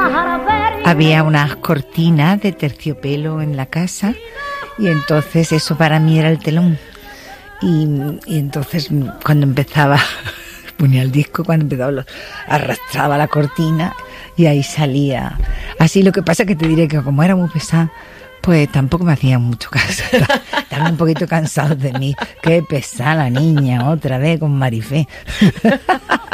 Había unas cortinas de terciopelo en la casa y entonces eso para mí era el telón. Y entonces cuando empezaba, ponía el disco, cuando empezaba arrastraba la cortina y ahí salía. Así, lo que pasa es que te diré que como era muy pesada, pues tampoco me hacían mucho caso. Estaban un poquito cansados de mí. Qué pesada la niña, otra vez con Marifé.